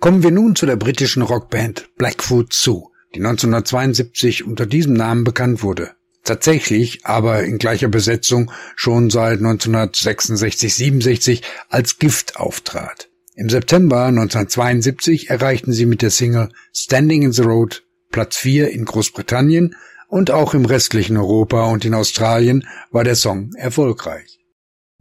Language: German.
Kommen wir nun zu der britischen Rockband Blackfoot Zoo, die 1972 unter diesem Namen bekannt wurde. Tatsächlich aber in gleicher Besetzung schon seit 1966/67 als Gift auftrat. Im September 1972 erreichten sie mit der Single Standing in the Road Platz 4 in Großbritannien und auch im restlichen Europa und in Australien war der Song erfolgreich.